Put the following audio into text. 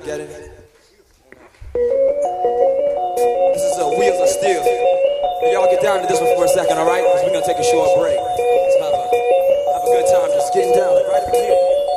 Get it? This is Wheels of Steel. Y'all get down to this one for a second, alright? Because we're gonna take a short break.